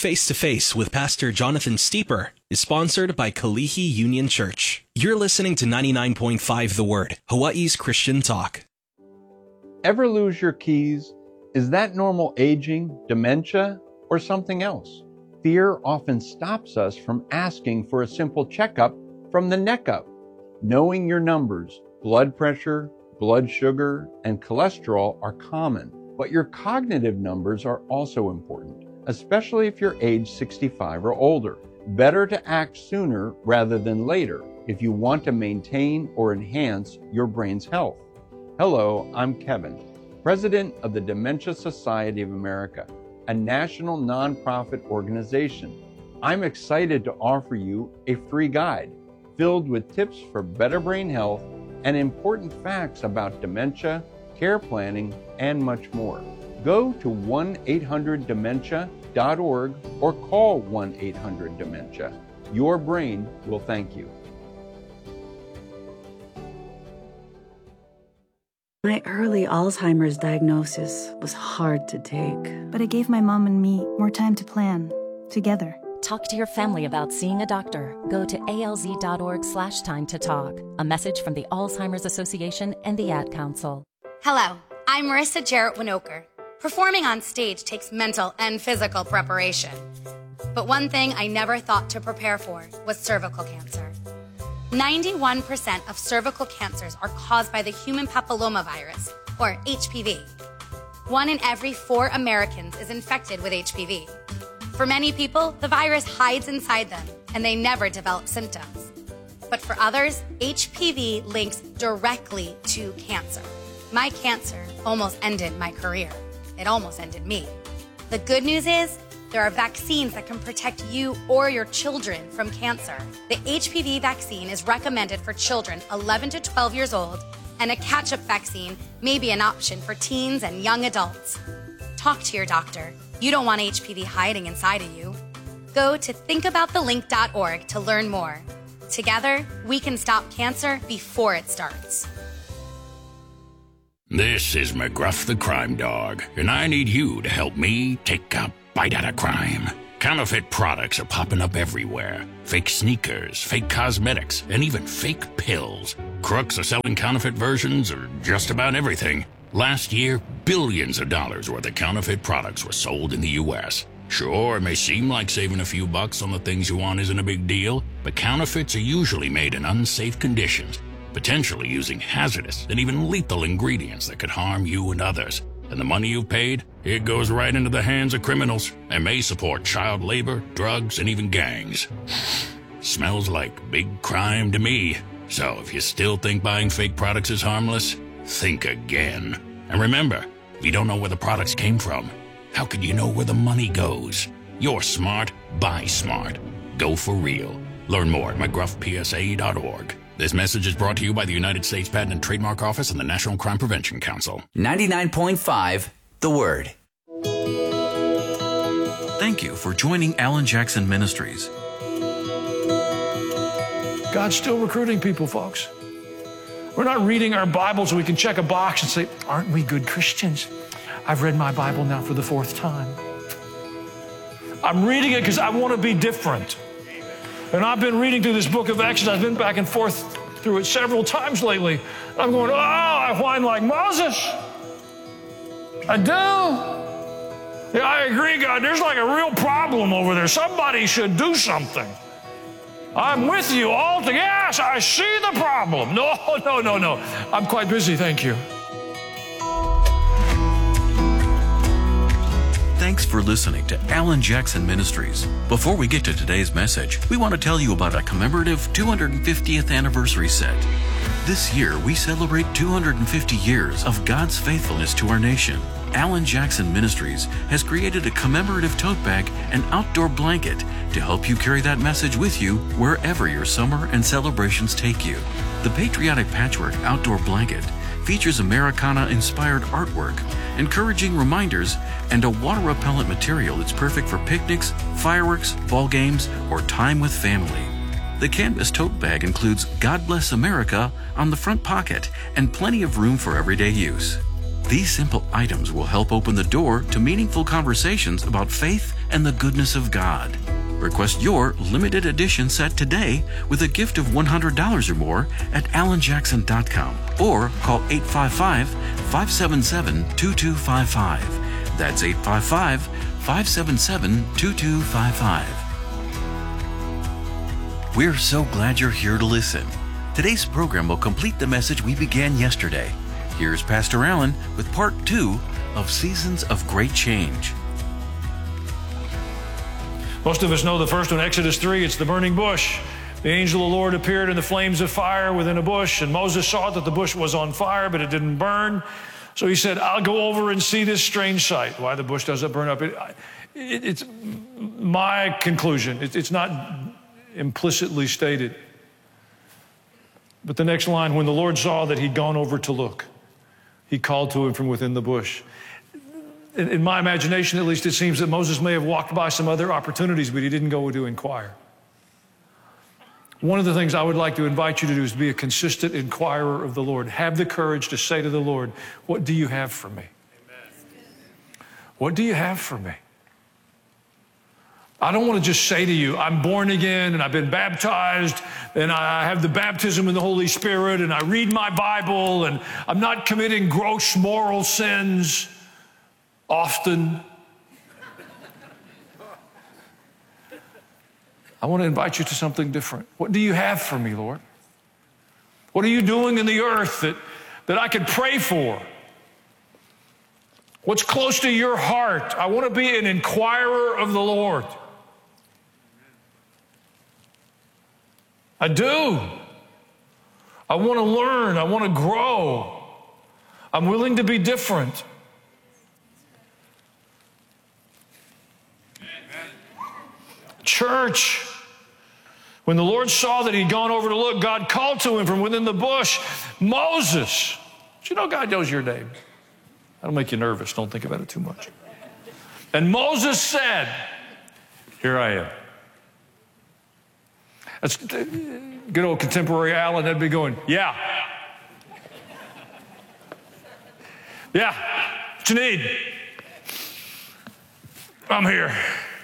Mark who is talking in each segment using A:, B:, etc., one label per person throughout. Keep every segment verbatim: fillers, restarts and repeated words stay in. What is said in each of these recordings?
A: Face to Face with Pastor Jonathan Steeper is sponsored by Kalihi Union Church. You're listening to ninety-nine point five The Word, Hawaii's Christian talk.
B: Ever lose your keys? Is that normal aging, dementia, or something else? Fear often stops us from asking for a simple checkup from the neck up. Knowing your numbers, blood pressure, blood sugar, and cholesterol are common, but your cognitive numbers are also important, especially if you're age sixty-five or older. Better to act sooner rather than later if you want to maintain or enhance your brain's health. Hello, I'm Kevin, President of the Dementia Society of America, a national nonprofit organization. I'm excited to offer you a free guide filled with tips for better brain health and important facts about dementia, care planning, and much more. Go to one eight hundred dementia dot org or call one eight hundred dementia. Your brain will thank you.
C: My early Alzheimer's diagnosis was hard to take.
D: But it gave my mom and me more time to plan, together.
E: Talk to your family about seeing a doctor. Go to alz.org slash time to talk. A message from the Alzheimer's Association and the Ad Council.
F: Hello, I'm Marissa Jarrett Winokur. Performing on stage takes mental and physical preparation. But one thing I never thought to prepare for was cervical cancer. ninety-one percent of cervical cancers are caused by the human papillomavirus, or H P V. One in every four Americans is infected with H P V. For many people, the virus hides inside them, and they never develop symptoms. But for others, H P V links directly to cancer. My cancer almost ended my career. It almost ended me. The good news is, there are vaccines that can protect you or your children from cancer. The H P V vaccine is recommended for children eleven to twelve years old, and a catch-up vaccine may be an option for teens and young adults. Talk to your doctor. You don't want H P V hiding inside of you. Go to think about the link dot org to learn more. Together, we can stop cancer before it starts.
G: This is McGruff the Crime Dog, and I need you to help me take a bite out of crime. Counterfeit products are popping up everywhere. Fake sneakers, fake cosmetics, and even fake pills. Crooks are selling counterfeit versions of just about everything. Last year, billions of dollars worth of counterfeit products were sold in the U S Sure, it may seem like saving a few bucks on the things you want isn't a big deal, but counterfeits are usually made in unsafe conditions, potentially using hazardous and even lethal ingredients that could harm you and others. And the money you've paid, it goes right into the hands of criminals and may support child labor, drugs, and even gangs. Smells like big crime to me. So if you still think buying fake products is harmless, think again. And remember, if you don't know where the products came from, how could you know where the money goes? You're smart, buy smart. Go for real. Learn more at mcgruff p s a dot org. This message is brought to you by the United States Patent and Trademark Office and the National Crime Prevention Council.
H: ninety-nine point five The Word.
I: Thank you for joining Alan Jackson Ministries.
J: God's still recruiting people, folks. We're not reading our Bible so we can check a box and say, aren't we good Christians? I've read my Bible now for the fourth time. I'm reading it because I want to be different. And I've been reading through this book of Exodus. I've been back and forth through it several times lately. I'm going, oh, I whine like Moses. I do. Yeah, I agree, God. There's like a real problem over there. Somebody should do something. I'm with you all together. Yes, I see the problem. No, no, no, no. I'm quite busy, thank you.
I: Thanks for listening to Alan Jackson Ministries. Before we get to today's message, we want to tell you about a commemorative two hundred fiftieth anniversary set. This year, we celebrate two hundred fifty years of God's faithfulness to our nation. Alan Jackson Ministries has created a commemorative tote bag and outdoor blanket to help you carry that message with you wherever your summer and celebrations take you. The Patriotic Patchwork Outdoor Blanket features Americana-inspired artwork, encouraging reminders, and a water-repellent material that's perfect for picnics, fireworks, ball games, or time with family. The canvas tote bag includes God Bless America on the front pocket and plenty of room for everyday use. These simple items will help open the door to meaningful conversations about faith and the goodness of God. Request your limited edition set today with a gift of one hundred dollars or more at alan jackson dot com or call eight five five, five seven seven, two two five five. That's eight five five, five seven seven, two two five five. We're so glad you're here to listen. Today's program will complete the message we began yesterday. Here's Pastor Allen with part two of Seasons of Great Change.
J: Most of us know the first one, Exodus three, it's the burning bush. The angel of the Lord appeared in the flames of fire within a bush, and Moses saw that the bush was on fire, but it didn't burn. So he said, I'll go over and see this strange sight. Why the bush doesn't burn up. It, it, it's my conclusion. It, it's not implicitly stated. But the next line, when the Lord saw that he'd gone over to look, he called to him from within the bush. In, in my imagination, at least, it seems that Moses may have walked by some other opportunities, but he didn't go to inquire. One of the things I would like to invite you to do is be a consistent inquirer of the Lord. Have the courage to say to the Lord, what do you have for me? Amen. What do you have for me? I don't want to just say to you, I'm born again and I've been baptized and I have the baptism in the Holy Spirit and I read my Bible and I'm not committing gross moral sins often. I want to invite you to something different. What do you have for me, Lord? What are you doing in the earth that, that I could pray for? What's close to your heart? I want to be an inquirer of the Lord. I do. I want to learn. I want to grow. I'm willing to be different. Church, when the Lord saw that he'd gone over to look, God called to him from within the bush, Moses. Do you know God knows your name? That'll make you nervous. Don't think about it too much. And Moses said, here I am. That's good old contemporary Alan. That'd be going, yeah. Yeah, what you need? I'm here.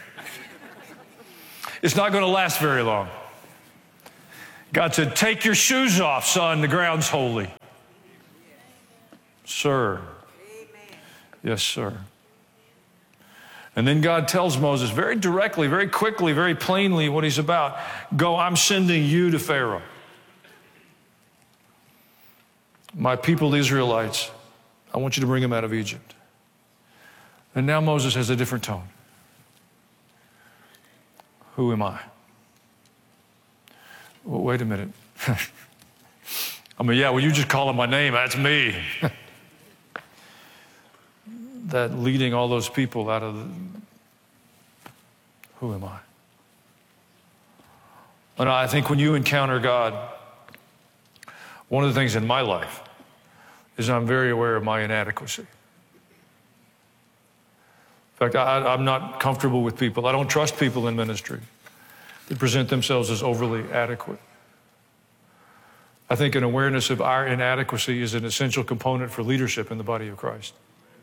J: It's not going to last very long. God said, take your shoes off, son. The ground's holy. Sir. Amen. Yes, sir. And then God tells Moses very directly, very quickly, very plainly what he's about. Go, I'm sending you to Pharaoh. My people, the Israelites, I want you to bring them out of Egypt. And now Moses has a different tone. Who am I? Well, wait a minute. I mean, yeah, well, you just call him my name. That's me. That leading all those people out of the... Who am I? And I think when you encounter God, one of the things in my life is I'm very aware of my inadequacy. In fact, I, I'm not comfortable with people. I don't trust people in ministry that present themselves as overly adequate. I think an awareness of our inadequacy is an essential component for leadership in the body of Christ.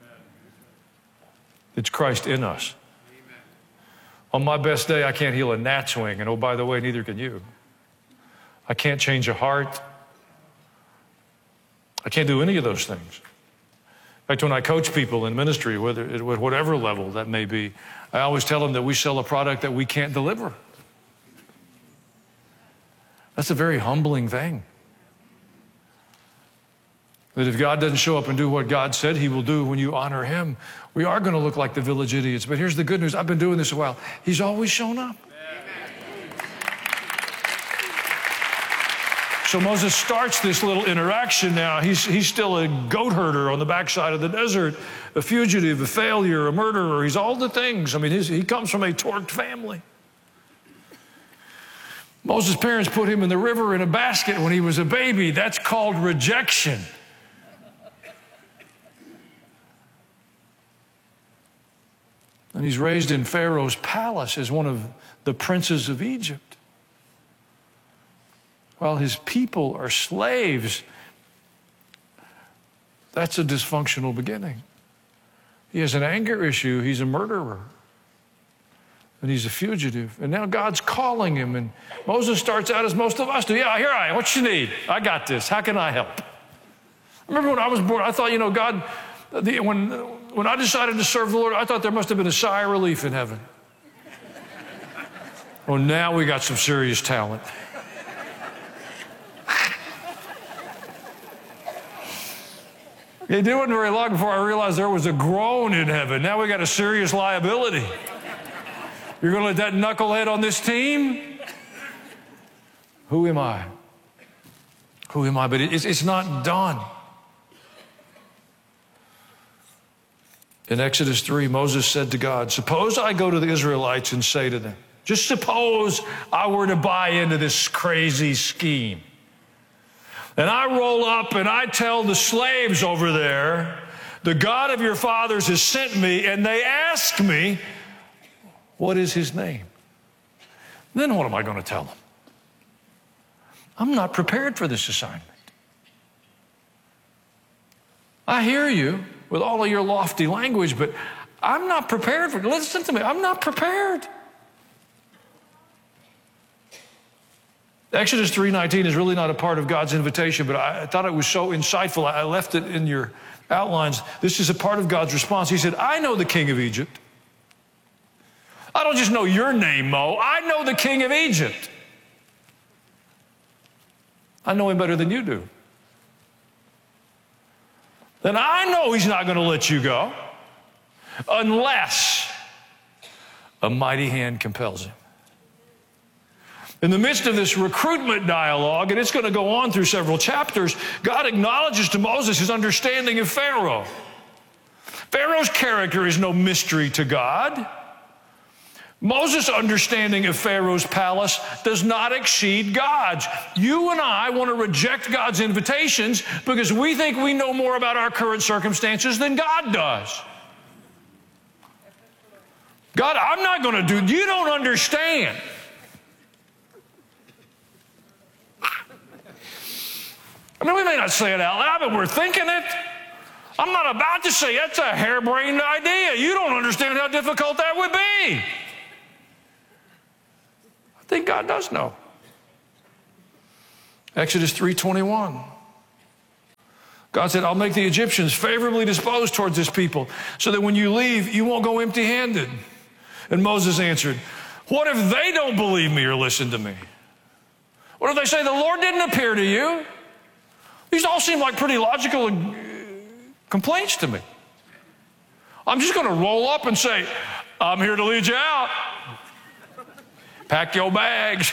J: It's Christ in us. On my best day, I can't heal a gnat's wing, and oh, by the way, neither can you. I can't change a heart. I can't do any of those things. In fact, when I coach people in ministry, whether at whatever level that may be, I always tell them that we sell a product that we can't deliver. That's a very humbling thing. That if God doesn't show up and do what God said he will do when you honor him, we are going to look like the village idiots. But here's the good news. I've been doing this a while. He's always shown up. So Moses starts this little interaction now. He's, he's still a goat herder on the backside of the desert, a fugitive, a failure, a murderer. He's all the things. I mean, his, he comes from a torqued family. Moses' parents put him in the river in a basket when he was a baby. That's called rejection. And he's raised in Pharaoh's palace as one of the princes of Egypt, while his people are slaves. That's a dysfunctional beginning. He has an anger issue. He's a murderer. And he's a fugitive. And now God's calling him. And Moses starts out as most of us do. Yeah, here I am. What you need? I got this. How can I help? I remember when I was born, I thought, you know, God, the, when, when I decided to serve the Lord, I thought there must have been a sigh of relief in heaven. Oh, now we got some serious talent. It wasn't very long before I realized there was a groan in heaven. Now we got a serious liability. You're going to let that knucklehead on this team? Who am I? Who am I? But it's, it's not done. In Exodus three, Moses said to God, suppose I go to the Israelites and say to them, just suppose I were to buy into this crazy scheme. And I roll up and I tell the slaves over there, the God of your fathers has sent me, and they ask me, what is his name? Then what am I going to tell them? I'm not prepared for this assignment. I hear you with all of your lofty language, but I'm not prepared for it. Listen to me, I'm not prepared. Exodus three nineteen is really not a part of God's invitation, but I thought it was so insightful. I left it in your outlines. This is a part of God's response. He said, I know the king of Egypt. I don't just know your name, Mo. I know the king of Egypt. I know him better than you do. Then I know he's not going to let you go unless a mighty hand compels him. In the midst of this recruitment dialogue, and it's going to go on through several chapters, God acknowledges to Moses his understanding of Pharaoh. Pharaoh's character is no mystery to God. Moses' understanding of Pharaoh's palace does not exceed God's. You and I want to reject God's invitations because we think we know more about our current circumstances than God does. God, I'm not going to do, you don't understand. I mean, we may not say it out loud, but we're thinking it. I'm not about to say that's a harebrained idea. You don't understand how difficult that would be. I think God does know. Exodus three twenty-one. God said, I'll make the Egyptians favorably disposed towards this people so that when you leave, you won't go empty-handed. And Moses answered, what if they don't believe me or listen to me? What if they say the Lord didn't appear to you? These all seem like pretty logical complaints to me. I'm just going to roll up and say, I'm here to lead you out. Pack your bags.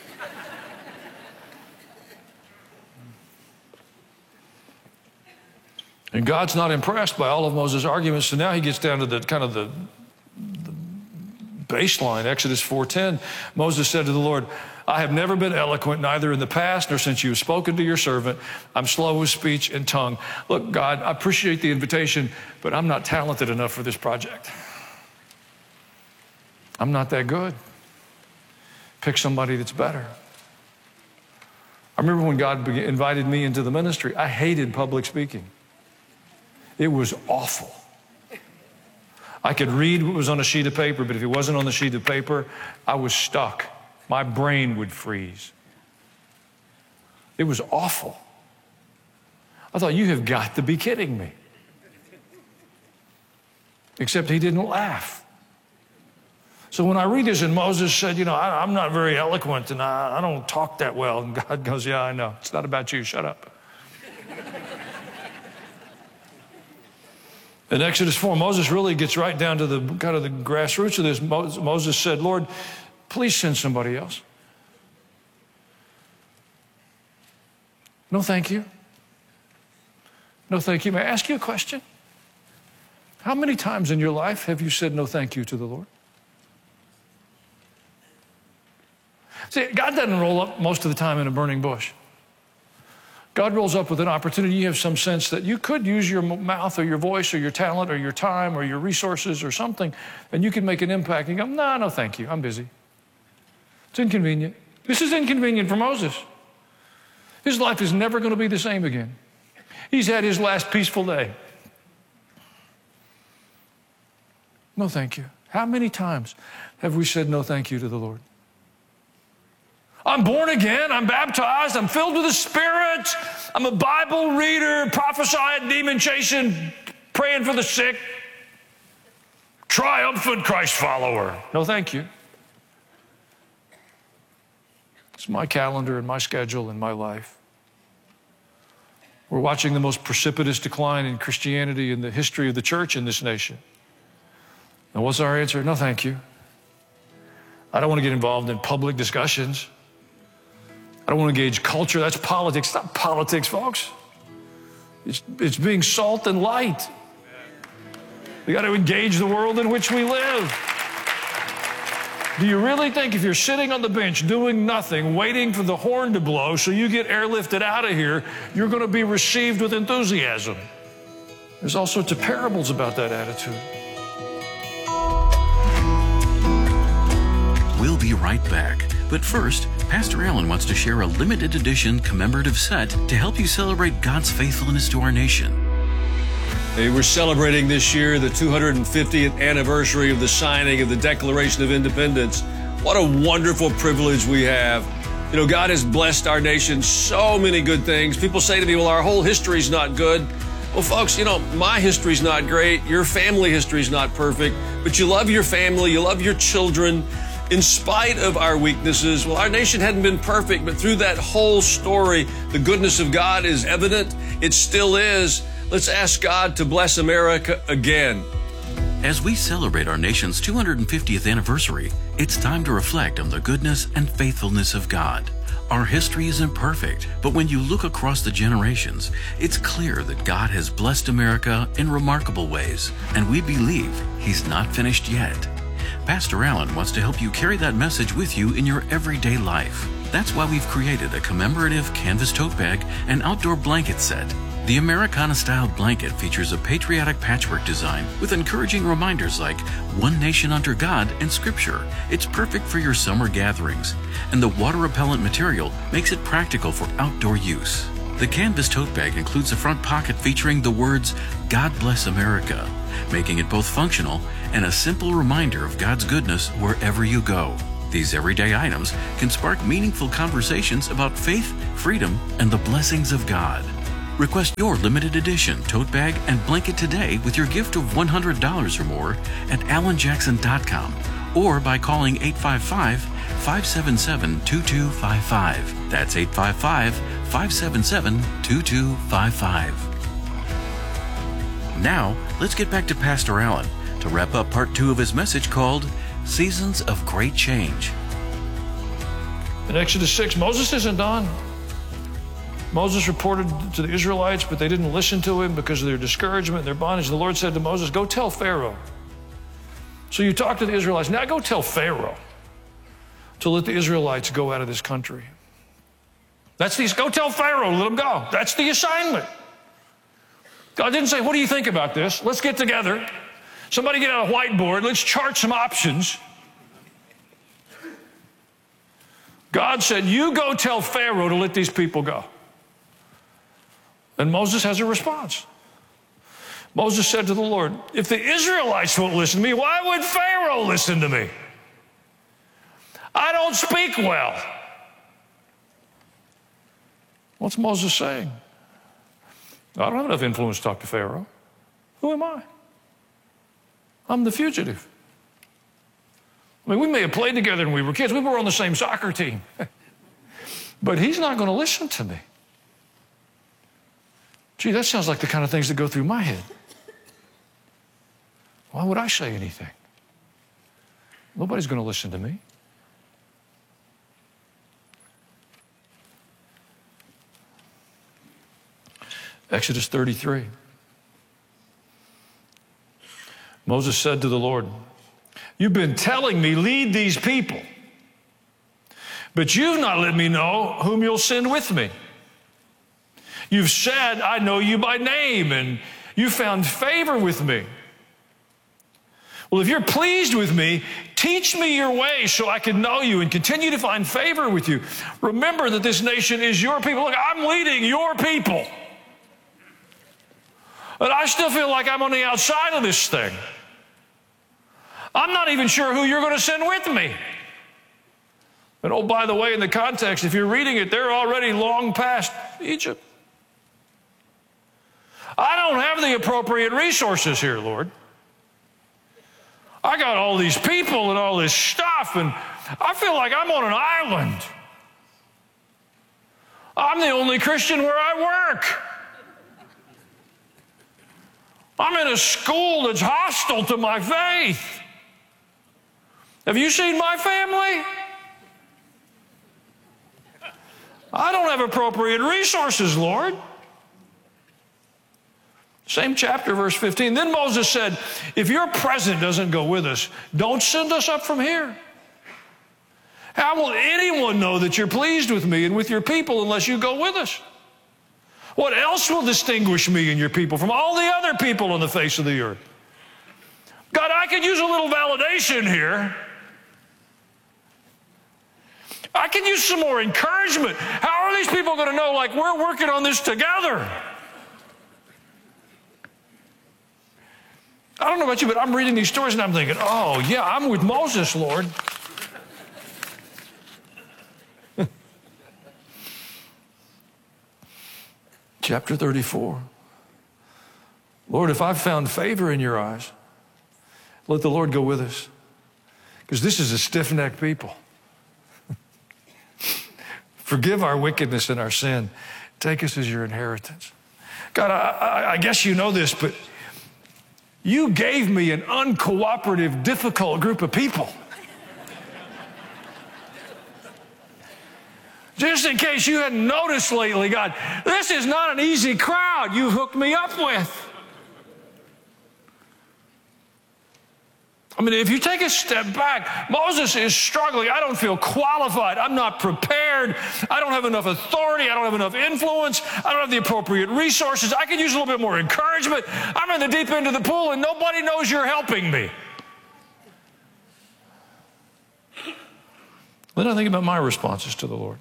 J: And God's not impressed by all of Moses' arguments, so now he gets down to the kind of the, the baseline, Exodus four ten. Moses said to the Lord, I have never been eloquent, neither in the past nor since you have spoken to your servant. I'm slow of speech and tongue. Look, God, I appreciate the invitation, but I'm not talented enough for this project. I'm not that good. Pick somebody that's better. I remember when God invited me into the ministry, I hated public speaking. It was awful. I could read what was on a sheet of paper, but if it wasn't on the sheet of paper, I was stuck. My brain would freeze. It was awful. I thought, you have got to be kidding me. Except he didn't laugh. So when I read this, and Moses said, you know, I, I'm not very eloquent and I, I don't talk that well. And God goes, yeah, I know. It's not about you. Shut up. In Exodus four, Moses really gets right down to the kind of the grassroots of this. Moses said, Lord, please send somebody else. No, thank you. No, thank you. May I ask you a question? How many times in your life have you said no, thank you to the Lord? See, God doesn't roll up most of the time in a burning bush. God rolls up with an opportunity. You have some sense that you could use your mouth or your voice or your talent or your time or your resources or something, and you can make an impact. And you go, no, no, thank you. I'm busy. It's inconvenient. This is inconvenient for Moses. His life is never going to be the same again. He's had his last peaceful day. No, thank you. How many times have we said no thank you to the Lord? I'm born again, I'm baptized, I'm filled with the Spirit, I'm a Bible reader, prophesying, demon chasing, praying for the sick, triumphant Christ follower. No, thank you. It's my calendar and my schedule and my life. We're watching the most precipitous decline in Christianity in the history of the church in this nation. And what's our answer? No, thank you. I don't want to get involved in public discussions. I don't want to engage culture. That's politics. It's not politics, folks. It's, it's being salt and light. We got to engage the world in which we live. Do you really think if you're sitting on the bench doing nothing, waiting for the horn to blow so you get airlifted out of here, you're going to be received with enthusiasm? There's all sorts of parables about that attitude.
I: We'll be right back. But first, Pastor Allen wants to share a limited edition commemorative set to help you celebrate God's faithfulness to our nation.
K: Hey, we're celebrating this year the two hundred fiftieth anniversary of the signing of the Declaration of Independence. What a wonderful privilege we have. You know, God has blessed our nation so many good things. People say to me, well, our whole history's not good. Well, folks, you know, my history's not great. Your family history's not perfect. But you love your family. You love your children. In spite of our weaknesses, well, our nation hadn't been perfect, but through that whole story, the goodness of God is evident. It still is. Let's ask God to bless America again.
I: As we celebrate our nation's two hundred fiftieth anniversary, it's time to reflect on the goodness and faithfulness of God. Our history isn't perfect, but when you look across the generations, it's clear that God has blessed America in remarkable ways, and we believe He's not finished yet. Pastor Allen wants to help you carry that message with you in your everyday life. That's why we've created a commemorative canvas tote bag and outdoor blanket set. The Americana-style blanket features a patriotic patchwork design with encouraging reminders like one nation under God and Scripture. It's perfect for your summer gatherings, and the water-repellent material makes it practical for outdoor use. The canvas tote bag includes a front pocket featuring the words, God Bless America, making it both functional and a simple reminder of God's goodness wherever you go. These everyday items can spark meaningful conversations about faith, freedom, and the blessings of God. Request your limited edition tote bag and blanket today with your gift of one hundred dollars or more at alan jackson dot com or by calling eight five five, five seven seven, two two five five. That's eight five five, five seven seven, two two five five. Now, let's get back to Pastor Allen to wrap up part two of his message called Seasons of Great Change.
J: In Exodus six, Moses isn't done. Moses reported to the Israelites, but they didn't listen to him because of their discouragement and their bondage. The Lord said to Moses, go tell Pharaoh. So you talk to the Israelites. Now go tell Pharaoh to let the Israelites go out of this country. That's the, go tell Pharaoh, let them go. That's the assignment. God didn't say, what do you think about this? Let's get together. Somebody get out a whiteboard. Let's chart some options. God said, you go tell Pharaoh to let these people go. And Moses has a response. Moses said to the Lord, if the Israelites won't listen to me, why would Pharaoh listen to me? I don't speak well. What's Moses saying? I don't have enough influence to talk to Pharaoh. Who am I? I'm the fugitive. I mean, we may have played together when we were kids. We were on the same soccer team. But he's not going to listen to me. Gee, that sounds like the kind of things that go through my head. Why would I say anything? Nobody's going to listen to me. Exodus thirty-three. Moses said to the Lord, you've been telling me, lead these people, but you've not let me know whom you'll send with me. You've said, I know you by name, and you found favor with me. Well, if you're pleased with me, teach me your way so I can know you and continue to find favor with you. Remember that this nation is your people. Look, I'm leading your people. But I still feel like I'm on the outside of this thing. I'm not even sure who you're going to send with me. And oh, by the way, in the context, if you're reading it, they're already long past Egypt. I don't have the appropriate resources here, Lord. I got all these people and all this stuff, and I feel like I'm on an island. I'm the only Christian where I work. I'm in a school that's hostile to my faith. Have you seen my family? I don't have appropriate resources, Lord. Same chapter, verse fifteen. Then Moses said, if your presence doesn't go with us, don't send us up from here. How will anyone know that you're pleased with me and with your people unless you go with us? What else will distinguish me and your people from all the other people on the face of the earth? God, I could use a little validation here. I can use some more encouragement. How are these people going to know, like, we're working on this together? I don't know about you, but I'm reading these stories and I'm thinking, oh, yeah, I'm with Moses, Lord. Chapter thirty-four. Lord, if I've found favor in your eyes, let the Lord go with us. Because this is a stiff-necked people. Forgive our wickedness and our sin. Take us as your inheritance. God, I, I, I guess you know this, but you gave me an uncooperative, difficult group of people. Just in case you hadn't noticed lately, God, this is not an easy crowd you hooked me up with. I mean, if you take a step back, Moses is struggling. I don't feel qualified. I'm not prepared. I don't have enough authority. I don't have enough influence. I don't have the appropriate resources. I could use a little bit more encouragement. I'm in the deep end of the pool and nobody knows you're helping me. Then I think about my responses to the Lord.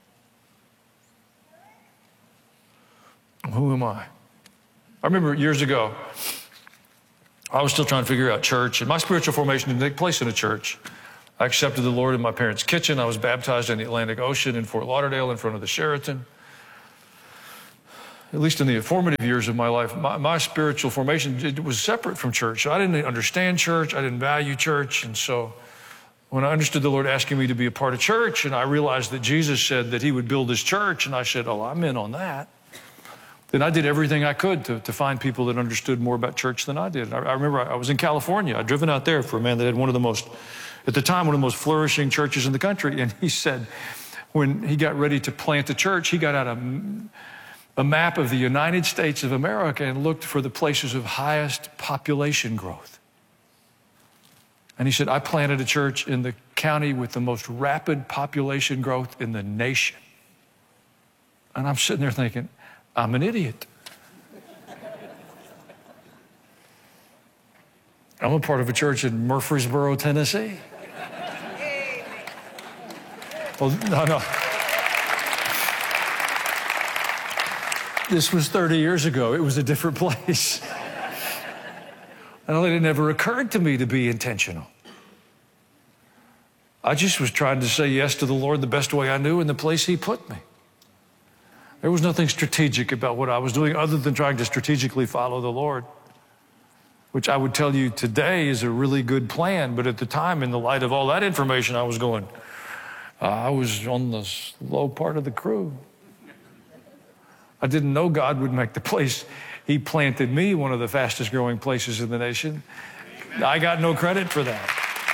J: Who am I? I remember years ago, I was still trying to figure out church, and my spiritual formation didn't take place in a church. I accepted the Lord in my parents' kitchen. I was baptized in the Atlantic Ocean in Fort Lauderdale in front of the Sheraton. At least in the formative years of my life, my, my spiritual formation it was separate from church. I didn't understand church. I didn't value church. And so when I understood the Lord asking me to be a part of church, and I realized that Jesus said that he would build his church, and I said, oh, I'm in on that. Then I did everything I could to, to find people that understood more about church than I did. I, I remember I was in California. I'd driven out there for a man that had one of the most, at the time, one of the most flourishing churches in the country. And he said, when he got ready to plant a church, he got out a, a map of the United States of America and looked for the places of highest population growth. And he said, I planted a church in the county with the most rapid population growth in the nation. And I'm sitting there thinking, I'm an idiot. I'm a part of a church in Murfreesboro, Tennessee. Well, no, no. This was thirty years ago. It was a different place. And it never occurred to me to be intentional. I just was trying to say yes to the Lord the best way I knew in the place he put me. There was nothing strategic about what I was doing other than trying to strategically follow the Lord, which I would tell you today is a really good plan. But at the time, in the light of all that information, I was going, uh, I was on the slow part of the crew. I didn't know God would make the place he planted me one of the fastest growing places in the nation. I got no credit for that.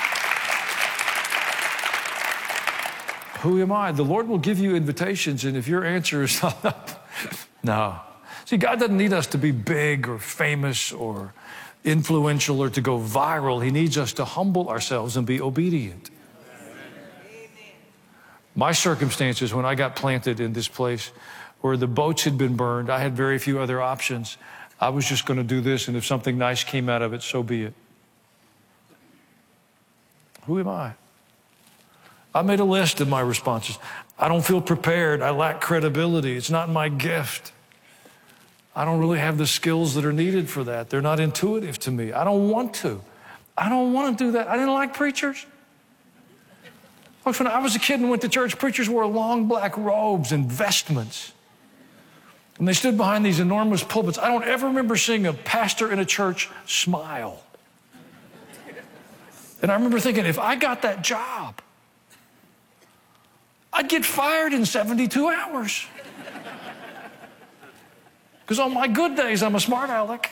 J: Who am I? The Lord will give you invitations, and if your answer is no. See, God doesn't need us to be big or famous or influential or to go viral. He needs us to humble ourselves and be obedient. Amen. My circumstances when I got planted in this place where the boats had been burned, I had very few other options. I was just going to do this, and if something nice came out of it, so be it. Who am I? I made a list of my responses. I don't feel prepared. I lack credibility. It's not my gift. I don't really have the skills that are needed for that. They're not intuitive to me. I don't want to. I don't want to do that. I didn't like preachers. Folks, when I was a kid and went to church, preachers wore long black robes and vestments. And they stood behind these enormous pulpits. I don't ever remember seeing a pastor in a church smile. And I remember thinking, if I got that job, I'd get fired in seventy-two hours. Because on my good days, I'm a smart aleck.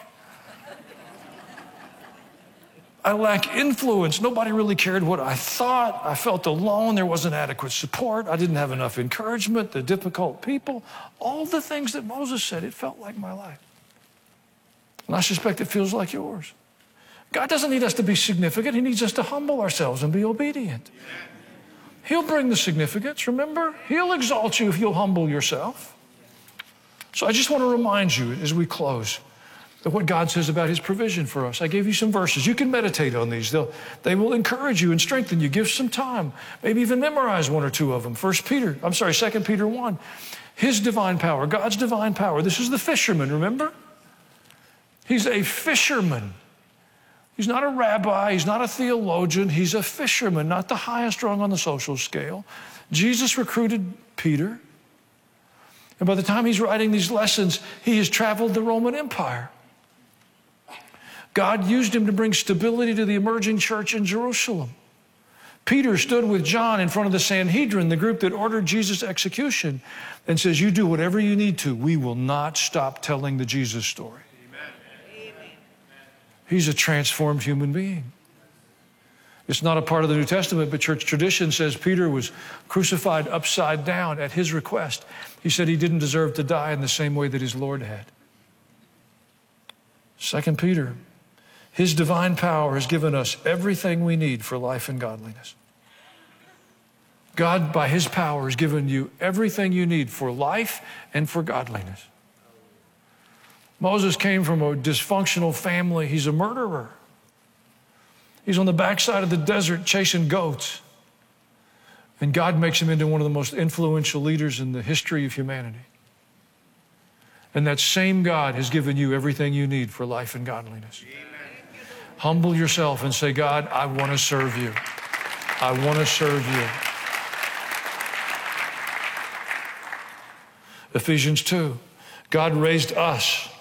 J: I lack influence. Nobody really cared what I thought. I felt alone. There wasn't adequate support. I didn't have enough encouragement. The difficult people, all the things that Moses said, it felt like my life. And I suspect it feels like yours. God doesn't need us to be significant. He needs us to humble ourselves and be obedient. He'll bring the significance, remember? He'll exalt you if you'll humble yourself. So I just want to remind you as we close of what God says about his provision for us. I gave you some verses. You can meditate on these. They'll, they will encourage you and strengthen you. Give some time. Maybe even memorize one or two of them. First Peter, I'm sorry, Second Peter one. His divine power, God's divine power. This is the fisherman, remember? He's a fisherman. He's not a rabbi. He's not a theologian. He's a fisherman, not the highest rung on the social scale. Jesus recruited Peter. And by the time he's writing these lessons, he has traveled the Roman Empire. God used him to bring stability to the emerging church in Jerusalem. Peter stood with John in front of the Sanhedrin, the group that ordered Jesus' execution, and says, you do whatever you need to. We will not stop telling the Jesus story. Amen. He's a transformed human being. It's not a part of the New Testament, but church tradition says Peter was crucified upside down at his request. He said he didn't deserve to die in the same way that his Lord had. Second Peter, his divine power has given us everything we need for life and godliness. God, by his power, has given you everything you need for life and for godliness. Moses came from a dysfunctional family. He's a murderer. He's on the backside of the desert chasing goats. And God makes him into one of the most influential leaders in the history of humanity. And that same God has given you everything you need for life and godliness. Amen. Humble yourself and say, God, I want to serve you. I want to serve you. Ephesians two, God raised us